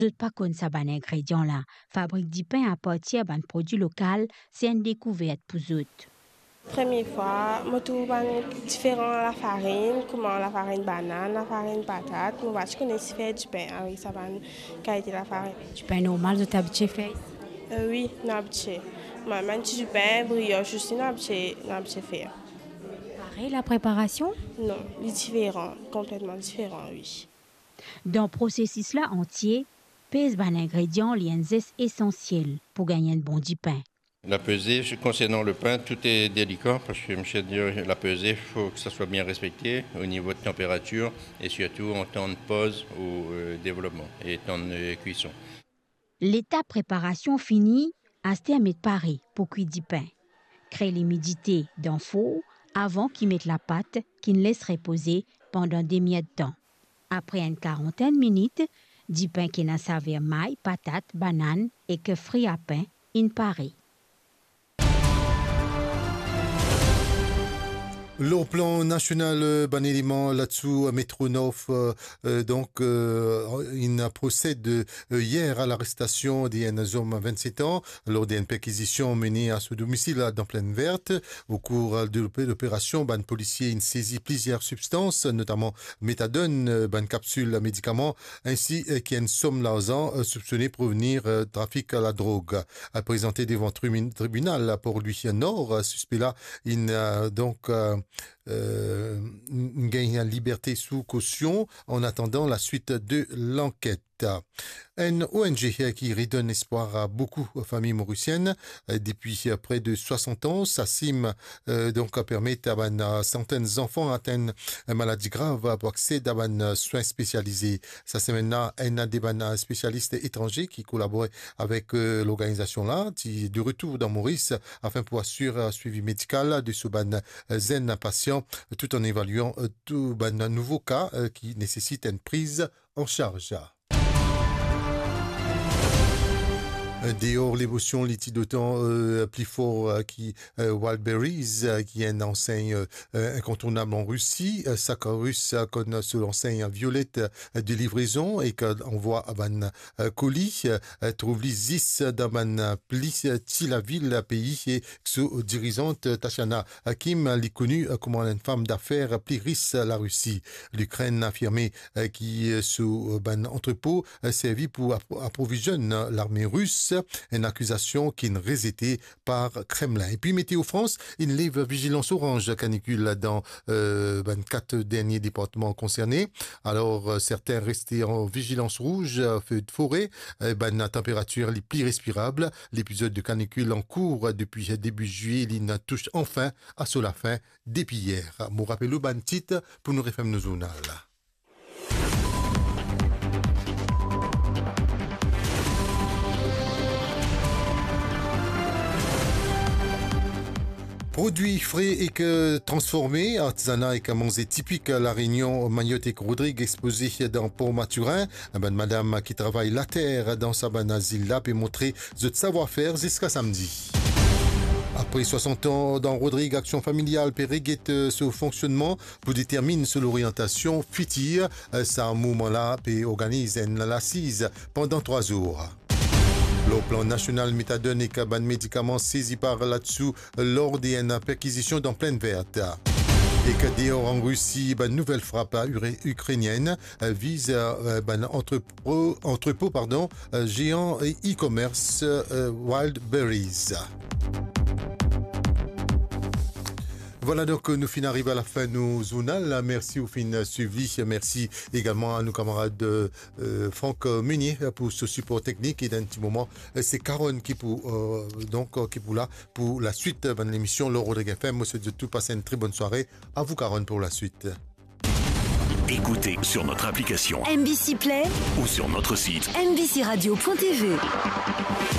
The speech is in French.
D'autres pas connaissent ça ban ingrédients là. Fabrique du pain à partir d'un produit local, c'est une découverte pour eux. Première fois, je trouve différent la farine, comment la farine banane, la farine patate. Je connais faire du pain avec ça, qualité la farine. Du pain normal, vous habitué faire? Oui, je suis habitué. Même du pain, brioche, je suis habitué faire. Pareil, la préparation? Non, il est différent, complètement différent, oui. Dans le processus là entier, pèse ban ingrédients liens essentiels pour gagner un bon du pain. La pesée, concernant le pain, tout est délicat parce que, monsieur dit, la pesée, il faut que ça soit bien respecté au niveau de température et surtout en temps de pause ou développement et temps de cuisson. L'étape préparation finie, Asté met Paris pour cuire du pain. Crée l'humidité dans le four avant qu'il mette la pâte qu'il laisse reposer pendant des minutes de temps. Après une quarantaine de minutes, du pain qui n'a servi maille, patate, banane et que frit à pain, in Paris. Le plan national ban élément là-dessous Métronov il procède hier à l'arrestation d'un homme 27 ans lors d'une perquisition menée à ce domicile dans Plaine Verte. Au cours de l'opération, ban policier saisit plusieurs substances, notamment méthadone, ban capsule médicaments, ainsi qu'une somme d'argent soupçonnée provenir trafic à la drogue. A présenté devant tribunal pour lui Nord, suspect là, gagne la liberté sous caution en attendant la suite de l'enquête. Une ONG qui redonne espoir à beaucoup de familles mauriciennes depuis près de 60 ans. SACIM permet à centaines d'enfants atteints de maladies graves pour accéder à des soins spécialisés. Ça c'est maintenant un des spécialistes étrangers qui collaborent avec l'organisation là, de retour dans Maurice afin de pouvoir assurer un suivi médical de ce zen patient tout en évaluant tout nouveau cas qui nécessite une prise en charge. Dehors l'émotion l'étude d'autant plus fort qui Wildberries qui est une enseigne incontournable en Russie. Saccharus connaît sur l'enseigne violette de livraison et qu'on voit à ban colis trouve les 10 dans ban plis la ville pays et sous dirigeante Tatiana Hakim est connue comme une femme d'affaires plus riche la Russie. L'Ukraine a affirmé qui sous ban entrepôt servi pour approvisionner l'armée russe. Une accusation qui est rejetée par Kremlin. Et puis Météo France, il lève vigilance orange canicule dans 24 derniers départements concernés. Alors certains restés en vigilance rouge, feu de forêt, la température les plus respirables. L'épisode de canicule en cours depuis début juillet, il touche enfin à la fin depuis hier. Vous rappelez le ban titre pour nous refaire nos zones. Produits frais et que transformés, artisanat et manger typique à La Réunion, Mayotte et Rodrigue exposé dans Port-Maturin. Madame qui travaille la terre dans sa asile là peut montrer ce savoir-faire jusqu'à samedi. Après 60 ans dans Rodrigue, Action familiale périguette ce fonctionnement pour déterminer sur l'orientation future. Ça, à un moment-là, peut organiser une assise pendant 3 jours. Le plan national méthadone et cabane médicaments saisis par là-dessous lors d'une perquisition dans Plaine Verte. Et que dehors en Russie, une nouvelle frappe ukrainienne vise entrepôt géant e-commerce Wildberries. Voilà donc nous finissons arriver à la fin de nos journaux. Merci au fin suivi. Merci également à nos camarades Franck Meunier pour ce support technique. Et d'un petit moment, c'est Caron qui pour là pour la suite de l'émission Le Rodrigue FM. Moi, c'est de tout passer une très bonne soirée. À vous, Caron, pour la suite. Écoutez sur notre application MBC Play ou sur notre site mbcradio.tv.